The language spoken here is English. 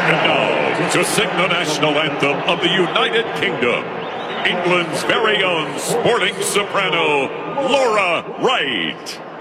And now, to sing the national anthem of the United Kingdom, England's very own sporting soprano, Laura Wright.